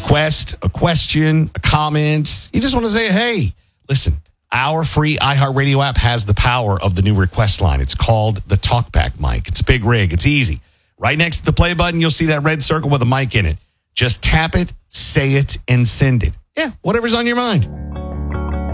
request, a question, a comment. You just want to say, hey, listen, our free iHeartRadio app has the power of the new request line. It's called the TalkBack mic. It's a big rig. It's easy. Right next to the play button, you'll see that red circle with a mic in it. Just tap it, say it, and send it. Yeah, whatever's on your mind.